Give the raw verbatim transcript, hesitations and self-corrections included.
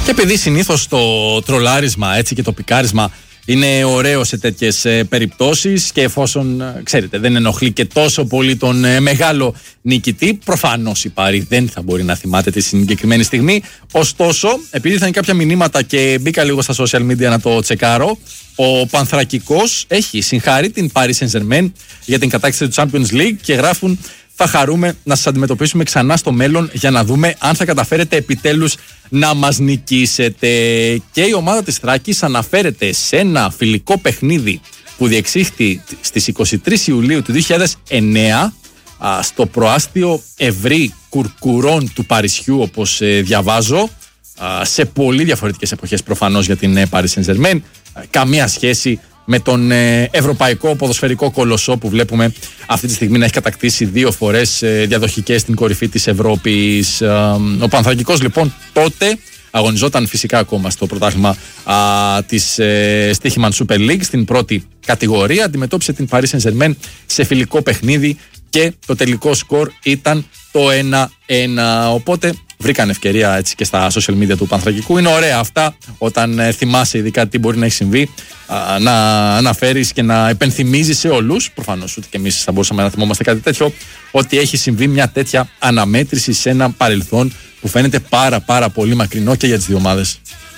Και επειδή συνήθως το τρολάρισμα έτσι, και το πικάρισμα είναι ωραίο σε τέτοιες ε, περιπτώσεις και εφόσον, ε, ξέρετε, δεν ενοχλεί και τόσο πολύ τον ε, μεγάλο νικητή, προφανώς η Πάρη δεν θα μπορεί να θυμάται τη συγκεκριμένη στιγμή. Ωστόσο, επειδή ήρθαν κάποια μηνύματα και μπήκα λίγο στα social media να το τσεκάρω, ο Πανθρακικός έχει συγχαρεί την Paris Saint-Germain για την κατάκτηση του Champions League και γράφουν: θα χαρούμε να σας αντιμετωπίσουμε ξανά στο μέλλον για να δούμε αν θα καταφέρετε επιτέλους να μας νικήσετε. Και η ομάδα της Θράκης αναφέρεται σε ένα φιλικό παιχνίδι που διεξήχθη στις είκοσι τρεις Ιουλίου του δύο χιλιάδες εννέα στο προάστιο Ευρύ Κουρκουρών του Παρισιού, όπως ε, διαβάζω, σε πολύ διαφορετικές εποχές προφανώς για την Paris Saint-Germain, καμία σχέση με τον ε, ευρωπαϊκό ποδοσφαιρικό κολοσσό που βλέπουμε αυτή τη στιγμή να έχει κατακτήσει δύο φορές ε, διαδοχικές στην κορυφή της Ευρώπης. Ε, ο Πανθρακικός λοιπόν τότε αγωνιζόταν φυσικά ακόμα στο πρωτάθλημα α, της ε, Στίχημαν Super League στην πρώτη κατηγορία, αντιμετώπισε την Paris Saint-Germain σε φιλικό παιχνίδι και το τελικό σκορ ήταν το ένα ένα, οπότε βρήκαν ευκαιρία έτσι και στα social media του Πανθρακικού. Είναι ωραία αυτά όταν ε, θυμάσαι ειδικά τι μπορεί να έχει συμβεί, α, να αναφέρεις και να επενθυμίζεις σε όλους, προφανώς ούτε και εμείς θα μπορούσαμε να θυμόμαστε κάτι τέτοιο, ότι έχει συμβεί μια τέτοια αναμέτρηση σε ένα παρελθόν που φαίνεται πάρα πάρα πολύ μακρινό και για τις δύο ομάδες.